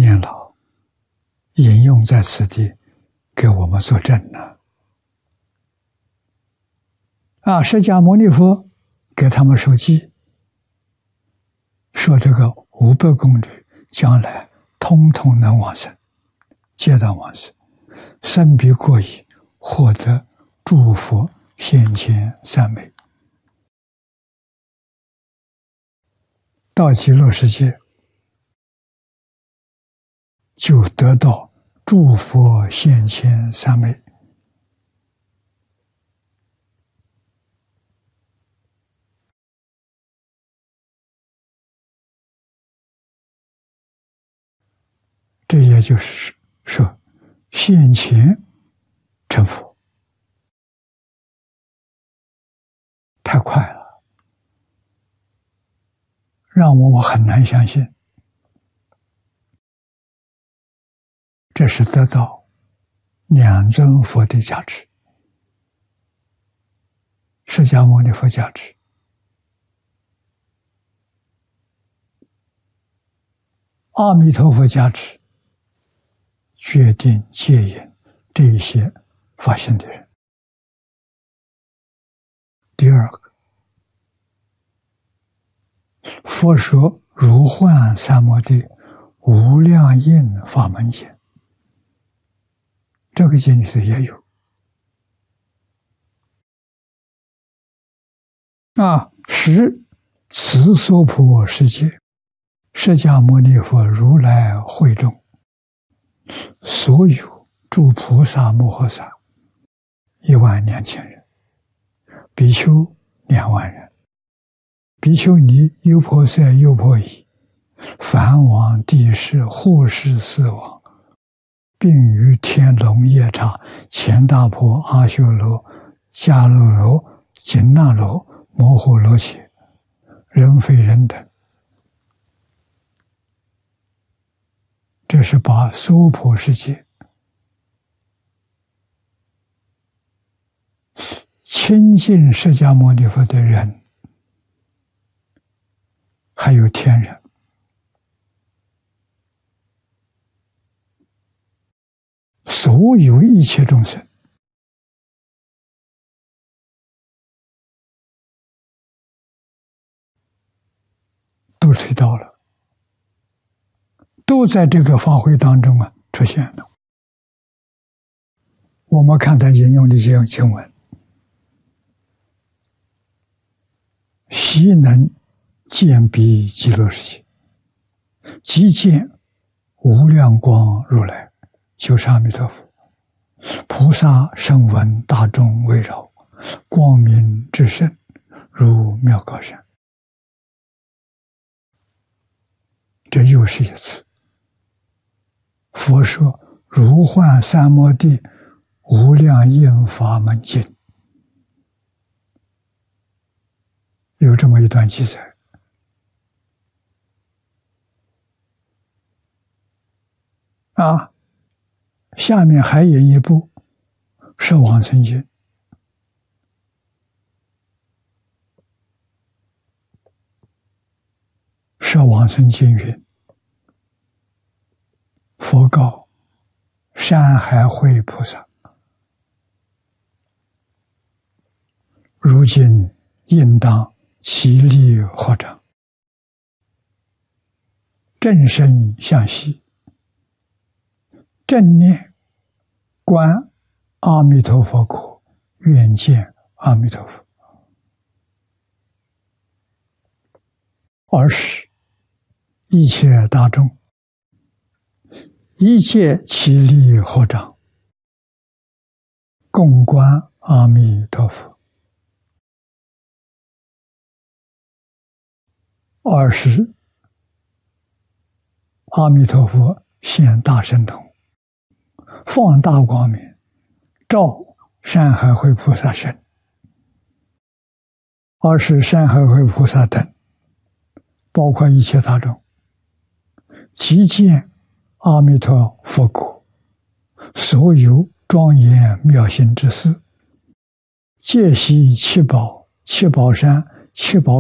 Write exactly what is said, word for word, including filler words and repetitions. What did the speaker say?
年老引用在此地给我们作证呢。啊，释迦牟尼佛给他们授记，说这个五百公里将来通通能往生，皆当往生，生彼过矣，获得诸佛现前三昧。到极乐世界就得到诸佛现前三昧。这也就是说，现前成佛，太快了，让我们很难相信。这是得到两尊佛的加持，释迦牟尼佛加持，阿弥陀佛加持，决定戒引这些发心的人。第二个，佛说如幻三摩地无量印法门经，这个经里头也有啊，使此娑婆世界释迦牟尼佛如来会中所有诸菩萨摩诃萨一万两千人，比丘两万人，比丘尼、优婆塞、优婆夷、梵王、帝释、护释四王，并于天龙夜叉、乾大婆、阿修罗、迦楼罗、紧那罗、摩诃罗伽、人非人等，这是把娑婆世界亲近释迦牟尼佛的人，还有天人，所有一切众生，都推到了，都在这个法会当中啊出现了。我们看他引用的这些经文，悉能见彼极乐世界，即见无量光如来，就是阿弥陀佛，菩萨声闻大众围绕，光明至圣，如妙高山。这又是一次佛说如幻三摩地无量印法门经，有这么一段记载。啊，下面还引一部是往生经，是往生经云：佛告山海会菩萨，如今应当其力合掌，正身向西，正念观阿弥陀佛苦，愿见阿弥陀佛。二是一切大众一切其力合掌，共观阿弥陀佛。二是阿弥陀佛现大神通，放大光明，照山海会菩萨身。二是山海会菩萨等，包括一切大众，即见阿弥陀佛果，所有庄严妙行之事，皆悉七宝、七宝山、七宝